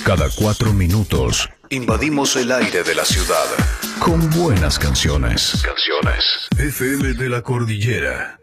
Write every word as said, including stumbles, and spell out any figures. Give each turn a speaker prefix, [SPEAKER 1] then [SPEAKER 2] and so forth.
[SPEAKER 1] Cada cuatro minutos invadimos el aire de la ciudad con buenas canciones. Canciones. F M de la Cordillera.